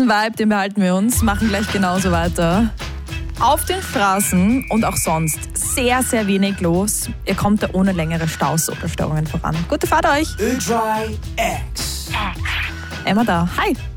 Diesen Vibe, den behalten wir uns, machen gleich genauso weiter. Auf den Straßen und auch sonst sehr, sehr wenig los. Ihr kommt da ohne längere Staus oder Störungen voran. Gute Fahrt euch! Ö3X. Emma da. Hi!